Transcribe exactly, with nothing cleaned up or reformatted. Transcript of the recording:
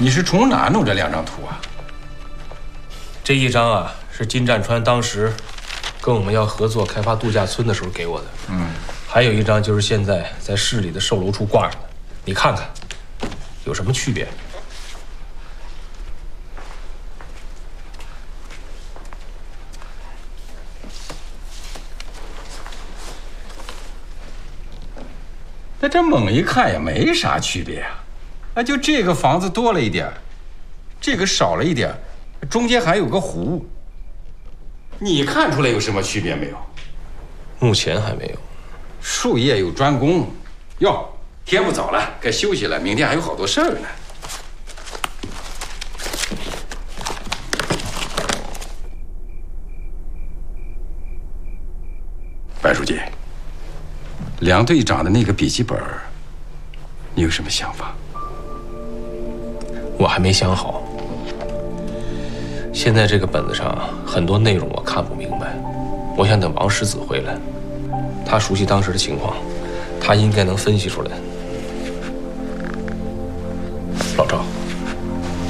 你是从哪弄这两张图啊？ 这一张啊，是金占川当时跟我们要合作开发度假村的时候给我的。嗯，还有一张就是现在在市里的售楼处挂上的，你看看，有什么区别？ 那这猛一看也没啥区别啊，啊，就这个房子多了一点，这个少了一点，中间还有个湖。你看出来有什么区别没有？ 目前还没有。 术业有专攻。哟，天不早了，该休息了，明天还有好多事儿呢。白书记，梁队长的那个笔记本，你有什么想法？ 我还没想好。现在这个本子上很多内容我看不明白，我想等王石子回来，他熟悉当时的情况，他应该能分析出来。